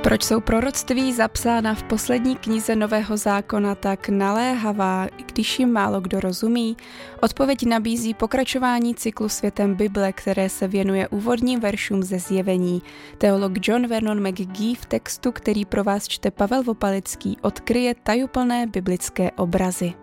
Proč jsou proroctví zapsána v poslední knize Nového zákona tak naléhavá, když jim málo kdo rozumí? Odpověď nabízí pokračování cyklu Světem Bible, které se věnuje úvodním veršům ze Zjevení. Teolog John Vernon McGee v textu, který pro vás čte Pavel Vopalický, odkryje tajuplné biblické obrazy.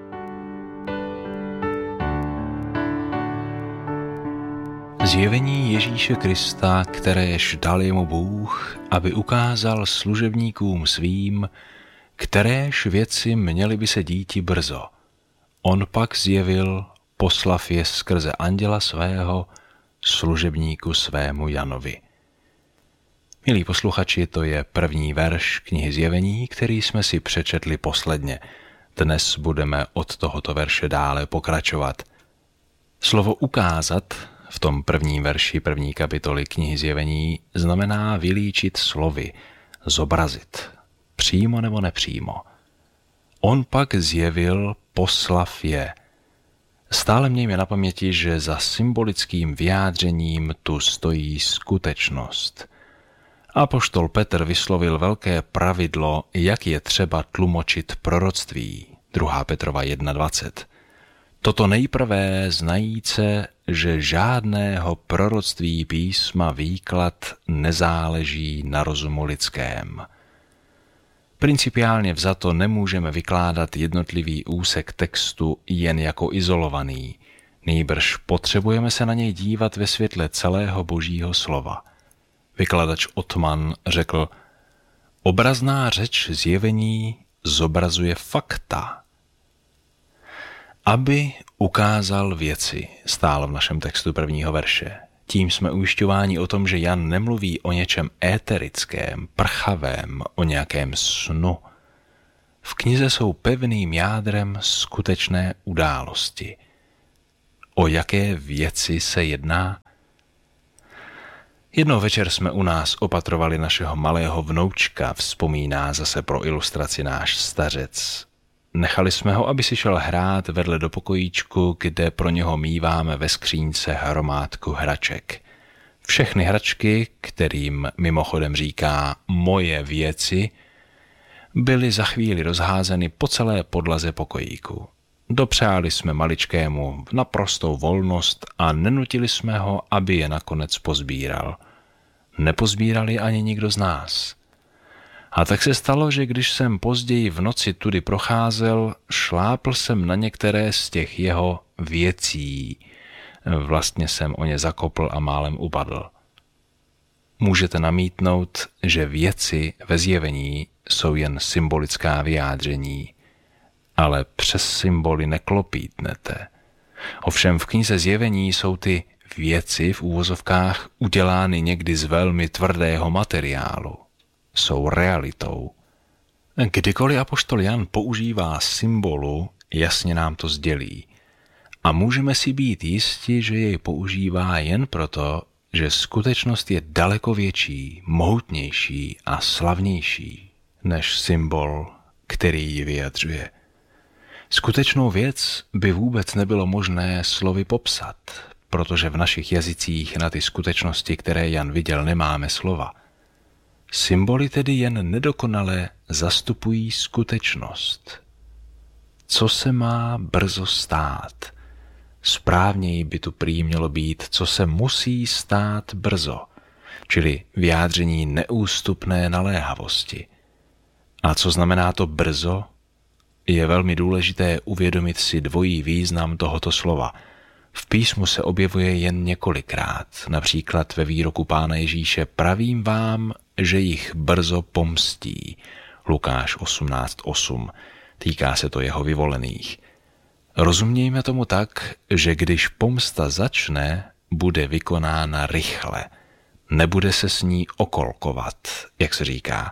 Zjevení Ježíše Krista, kteréž dal jemu Bůh, aby ukázal služebníkům svým, kteréž věci měly by se díti brzo. On pak zjevil, poslav je skrze anděla svého, služebníku svému Janovi. Milí posluchači, to je první verš knihy Zjevení, který jsme si přečetli posledně. Dnes budeme od tohoto verše dále pokračovat. Slovo ukázat v tom prvním verši první kapitoly knihy Zjevení znamená vylíčit slovy, zobrazit, přímo nebo nepřímo. On pak zjevil, poslav je. Stále mějme na paměti, že za symbolickým vyjádřením tu stojí skutečnost. Apoštol Petr vyslovil velké pravidlo, jak je třeba tlumočit proroctví. 2. Petrova 1.20. Toto nejprve znajíce, že žádného proroctví písma výklad nezáleží na rozumu lidském. Principiálně vzato nemůžeme vykládat jednotlivý úsek textu jen jako izolovaný, nýbrž potřebujeme se na něj dívat ve světle celého Božího slova. Vykladač Ottman řekl, obrazná řeč Zjevení zobrazuje fakta. Aby ukázal věci, stálo v našem textu prvního verše. Tím jsme ujišťováni o tom, že Jan nemluví o něčem éterickém, prchavém, o nějakém snu. V knize jsou pevným jádrem skutečné události. O jaké věci se jedná? Jednou večer jsme u nás opatrovali našeho malého vnoučka, vzpomíná zase pro ilustraci náš stařec. Nechali jsme ho, aby si šel hrát vedle do pokojíčku, kde pro něho míváme ve skřínce hromádku hraček. Všechny hračky, kterým mimochodem říká moje věci, byly za chvíli rozházeny po celé podlaze pokojíku. Dopřáli jsme maličkému naprostou volnost a nenutili jsme ho, aby je nakonec pozbíral. Nepozbírali ani nikdo z nás. A tak se stalo, že když jsem později v noci tudy procházel, šlápl jsem na některé z těch jeho věcí. Vlastně jsem o ně zakopl a málem upadl. Můžete namítnout, že věci ve Zjevení jsou jen symbolická vyjádření, ale přes symboly neklopítnete. Ovšem v knize Zjevení jsou ty věci v úvozovkách udělány někdy z velmi tvrdého materiálu. Jsou realitou. Kdykoliv apoštol Jan používá symbolu, jasně nám to sdělí. A můžeme si být jisti, že jej používá jen proto, že skutečnost je daleko větší, mohutnější a slavnější než symbol, který ji vyjadřuje. Skutečnou věc by vůbec nebylo možné slovy popsat, protože v našich jazycích na ty skutečnosti, které Jan viděl, nemáme slova. Symboly tedy jen nedokonale zastupují skutečnost. Co se má brzo stát? Správněji by tu prý mělo být, co se musí stát brzo, čili vyjádření neústupné naléhavosti. A co znamená to brzo? Je velmi důležité uvědomit si dvojí význam tohoto slova. V písmu se objevuje jen několikrát, například ve výroku Pána Ježíše pravím vám, že jich brzo pomstí. Lukáš 18.8. Týká se to jeho vyvolených. Rozumějme tomu tak, že když pomsta začne, bude vykonána rychle. Nebude se s ní okolkovat, jak se říká.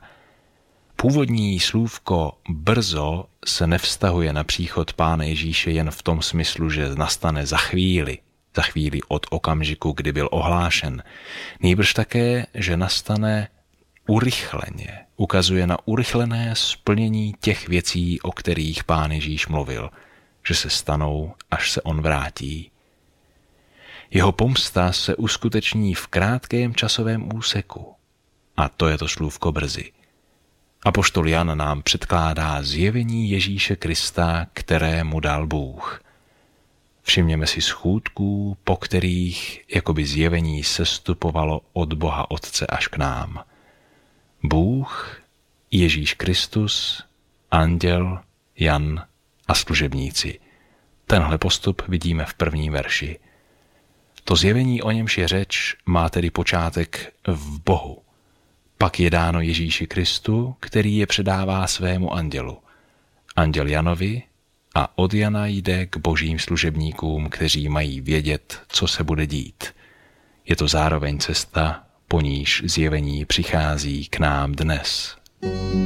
Původní slůvko brzo se nevztahuje na příchod Pána Ježíše jen v tom smyslu, že nastane za chvíli od okamžiku, kdy byl ohlášen. Nýbrž také, že nastane urychleně. Ukazuje na urychlené splnění těch věcí, o kterých Pán Ježíš mluvil, že se stanou, až se on vrátí. Jeho pomsta se uskuteční v krátkém časovém úseku. a to je to slůvko brzy. Apoštol Jan nám předkládá zjevení Ježíše Krista, které mu dal Bůh. Všimněme si schůdků, po kterých jakoby zjevení sestupovalo od Boha Otce až k nám. Bůh, Ježíš Kristus, anděl, Jan a služebníci. Tenhle postup vidíme v prvním verši. To zjevení, o němž je řeč, má tedy počátek v Bohu. Pak je dáno Ježíši Kristu, který je předává svému andělu. Anděl Janovi a od Jana jde k božím služebníkům, kteří mají vědět, co se bude dít. Je to zároveň cesta, po níž zjevení přichází k nám dnes.